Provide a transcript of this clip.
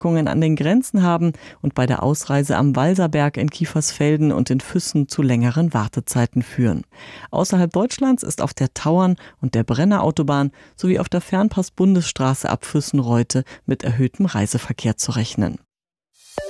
Beschränkungen an den Grenzen haben und bei der Ausreise am Walserberg in Kiefersfelden und in Füssen zu längeren Wartezeiten führen. Außerhalb Deutschlands ist auf der Tauern- und der Brennerautobahn sowie auf der Fernpass-Bundesstraße ab Füssen-Reute mit erhöhtem Reiseverkehr zu rechnen.